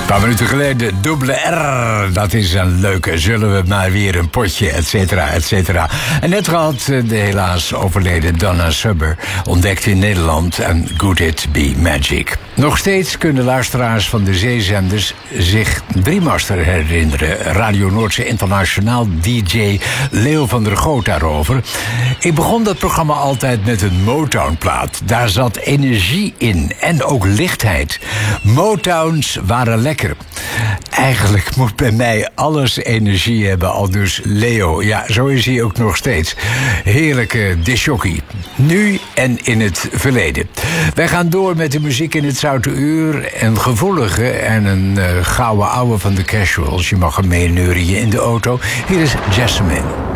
Een paar minuten geleden, dubbele R, dat is een leuke. Zullen we maar weer een potje, et cetera, et cetera. En net gehad de helaas overleden Donna Summer, ontdekt in Nederland en Could It Be Magic. Nog steeds kunnen luisteraars van de zeezenders zich Driemaster herinneren. Radio Noordse internationaal DJ Leo van der Goot daarover. Ik begon dat programma altijd met een Motown-plaat. Daar zat energie in en ook lichtheid. Motowns waren lekker. Eigenlijk moet bij mij alles energie hebben, aldus Leo. Ja, zo is hij ook nog steeds. Heerlijke disjockey. Nu en in het verleden. Wij gaan door met de muziek in het Zoute Uur. Een gevoelige en een gouden ouwe van de Casuals. Je mag hem meeneurien in de auto. Hier is Jasmine.